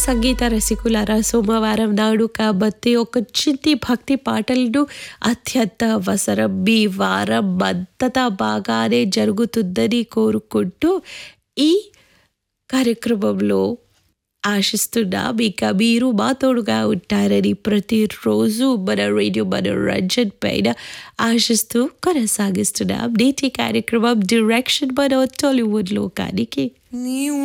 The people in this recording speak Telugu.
సంగీత రసికులారా సోమవారం నాడు కాబట్టి ఒక చిన్ని భక్తి పాటలను అత్యంత అవసరం. మీ వారం అంతటా బాగానే జరుగుతుందని కోరుకుంటూ ఈ కార్యక్రమంలో ఆశిస్తున్నాం. ఇంకా మీరు మా తోడుగా ఉంటారని ప్రతిరోజు మన రేడియో మనోరంజన్ పైన ఆశిస్తూ కొనసాగిస్తున్నాం. నేటి కార్యక్రమం డైరెక్షన్ మన టాలీవుడ్ లోకానికి.